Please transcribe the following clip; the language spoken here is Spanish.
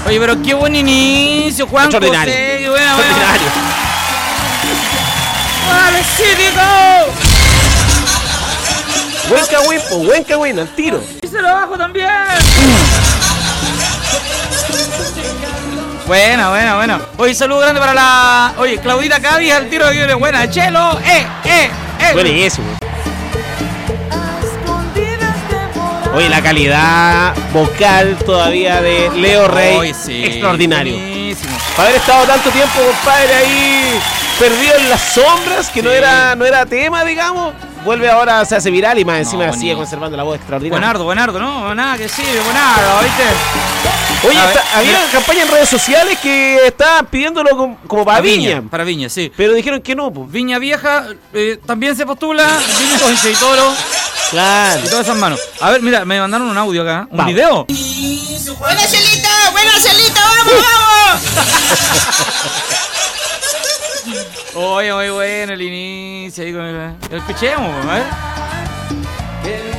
Oye, pero qué buen inicio, Juan José. Extraordinario. Buena. Extraordinario. ¡Vale, Cítico! Buen cagüín, al tiro. Y se lo bajo también. Buena. Oye, saludo grande para la... Oye, Claudita Cádiz al tiro de buena. Chelo, Buenísimo. Oye, la calidad vocal todavía de Leo Rey. Oye, sí, extraordinario. buenísimo. Para haber estado tanto tiempo, compadre, ahí perdido en las sombras, que Sí. no era tema, digamos. Vuelve ahora, se hace viral y más encima bonito. sigue conservando la voz extraordinaria. Buenardo, ¿no? Nada que sirve, Buenardo, ¿viste? Oye, A ver, había mira. una campaña en redes sociales que estaban pidiéndolo como para Viña. Para Viña, sí. Pero dijeron que no, pues. Viña Vieja también se postula. Viña Concha y Toro. Claro. Y todas esas manos. A ver, mira, me mandaron un audio acá. Un Vamos. video. ¡Buena Celita! ¡Vamos! Oye, muy bueno el inicio. Ahí con el... Escuchemos, a ver.